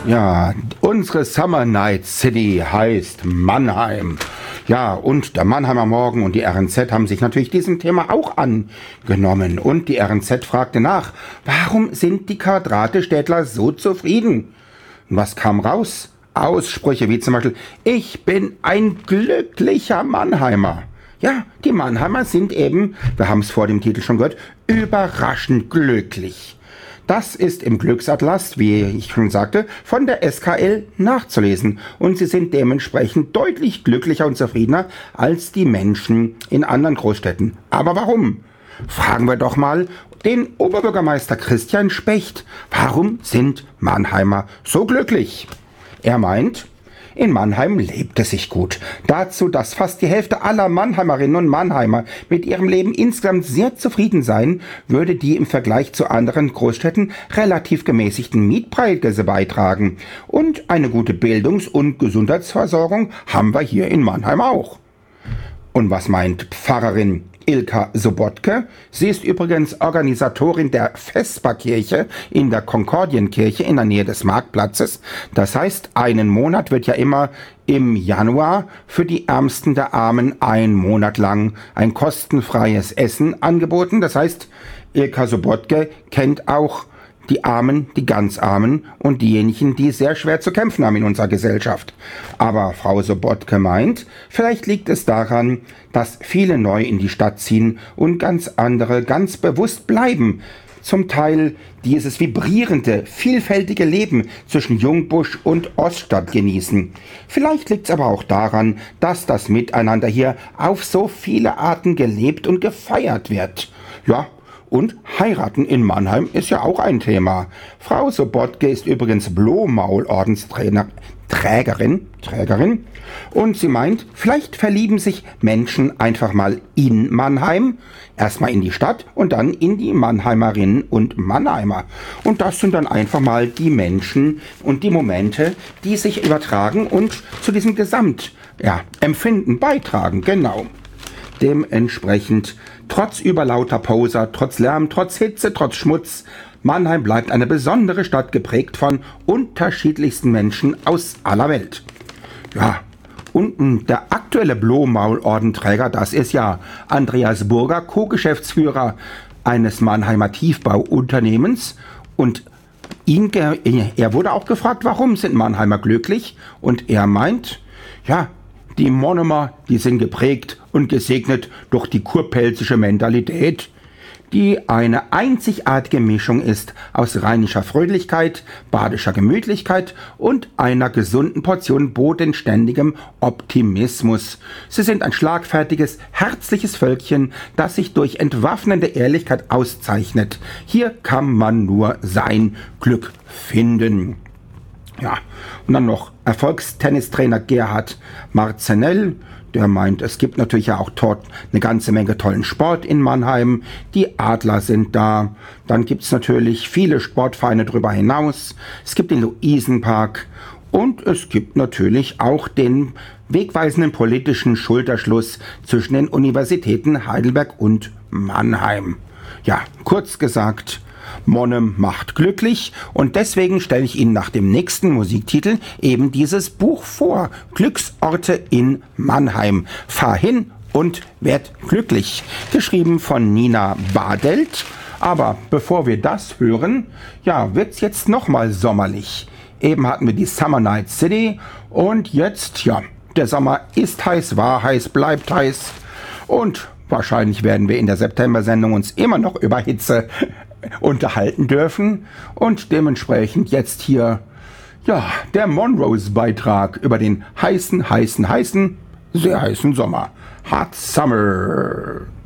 Ja, unsere Summer Night City heißt Mannheim. Ja, und der Mannheimer Morgen und die RNZ haben sich natürlich diesem Thema auch angenommen. Und die RNZ fragte nach, warum sind die Quadratstädtler so zufrieden? Und was kam raus? Aussprüche wie zum Beispiel, ich bin ein glücklicher Mannheimer. Ja, die Mannheimer sind eben, wir haben es vor dem Titel schon gehört, überraschend glücklich. Das ist im Glücksatlas, wie ich schon sagte, von der SKL nachzulesen. Und sie sind dementsprechend deutlich glücklicher und zufriedener als die Menschen in anderen Großstädten. Aber warum? Fragen wir doch mal den Oberbürgermeister Christian Specht. Warum sind Mannheimer so glücklich? Er meint, in Mannheim lebt es sich gut. Dazu, dass fast die Hälfte aller Mannheimerinnen und Mannheimer mit ihrem Leben insgesamt sehr zufrieden seien, würde die im Vergleich zu anderen Großstädten relativ gemäßigten Mietpreise beitragen. Und eine gute Bildungs- und Gesundheitsversorgung haben wir hier in Mannheim auch. Und was meint Pfarrerin Ilka Sobotke? Sie ist übrigens Organisatorin der Vesperkirche in der Konkordienkirche in der Nähe des Marktplatzes. Das heißt, einen Monat wird ja immer im Januar für die Ärmsten der Armen einen Monat lang ein kostenfreies Essen angeboten. Das heißt, Ilka Sobotke kennt auch die Armen, die ganz Armen und diejenigen, die sehr schwer zu kämpfen haben in unserer Gesellschaft. Aber Frau Sobotke meint, vielleicht liegt es daran, dass viele neu in die Stadt ziehen und ganz andere ganz bewusst bleiben. Zum Teil dieses vibrierende, vielfältige Leben zwischen Jungbusch und Oststadt genießen. Vielleicht liegt es aber auch daran, dass das Miteinander hier auf so viele Arten gelebt und gefeiert wird. Ja, und heiraten in Mannheim ist ja auch ein Thema. Frau Sobotke ist übrigens Blomaul-Ordensträgerin. Und sie meint, vielleicht verlieben sich Menschen einfach mal in Mannheim, erstmal in die Stadt und dann in die Mannheimerinnen und Mannheimer. Und das sind dann einfach mal die Menschen und die Momente, die sich übertragen und zu diesem Empfinden beitragen. Genau. Dementsprechend, trotz überlauter Poser, trotz Lärm, trotz Hitze, trotz Schmutz, Mannheim bleibt eine besondere Stadt, geprägt von unterschiedlichsten Menschen aus aller Welt. Ja, und der aktuelle Blomaul-Ordenträger, das ist ja Andreas Burger, Co-Geschäftsführer eines Mannheimer Tiefbauunternehmens. Und er wurde auch gefragt, warum sind Mannheimer glücklich? Und er meint, ja, die Mannheimer, die sind geprägt und gesegnet durch die kurpfälzische Mentalität, die eine einzigartige Mischung ist aus rheinischer Fröhlichkeit, badischer Gemütlichkeit und einer gesunden Portion bodenständigem Optimismus. Sie sind ein schlagfertiges, herzliches Völkchen, das sich durch entwaffnende Ehrlichkeit auszeichnet. Hier kann man nur sein Glück finden. Ja, und dann noch Erfolgstennistrainer Gerhard Marzenell, der meint, es gibt natürlich ja auch dort eine ganze Menge tollen Sport in Mannheim. Die Adler sind da. Dann gibt es natürlich viele Sportvereine darüber hinaus. Es gibt den Luisenpark und es gibt natürlich auch den wegweisenden politischen Schulterschluss zwischen den Universitäten Heidelberg und Mannheim. Ja, kurz gesagt, Monnem macht glücklich und deswegen stelle ich Ihnen nach dem nächsten Musiktitel eben dieses Buch vor. Glücksorte in Mannheim. Fahr hin und werd glücklich. Geschrieben von Nina Badelt. Aber bevor wir das hören, ja, wird's jetzt nochmal sommerlich. Eben hatten wir die Summer Night City und jetzt, ja, der Sommer ist heiß, war heiß, bleibt heiß und wahrscheinlich werden wir in der September-Sendung uns immer noch über Hitze unterhalten dürfen und dementsprechend jetzt hier, ja, der Monrose-Beitrag über den sehr heißen Sommer. Hot Summer.